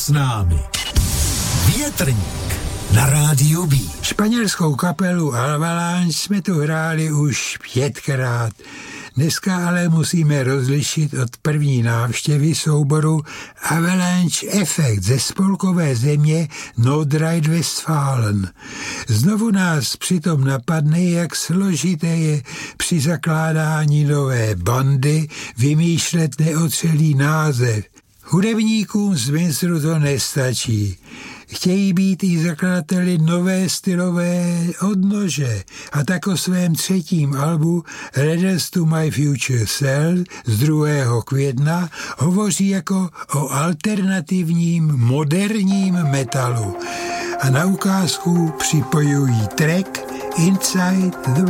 S námi Větrník na rádiu B. Španělskou kapelu Avalanche jsme tu hráli už 5krát. Dneska ale musíme rozlišit od první návštěvy souboru Avalanche Effect ze spolkové země Nordrhein-Westfalen. Znovu nás přitom napadne, jak složité je při zakládání nové bandy vymýšlet neotřelý název. Hudebníkům z Windsor to nestačí. Chtějí být i zakladateli nové stylové odnože a tak o svém třetím albu Letters to My Future Self z 2. května hovoří jako o alternativním moderním metalu a na ukázku připojují track Inside the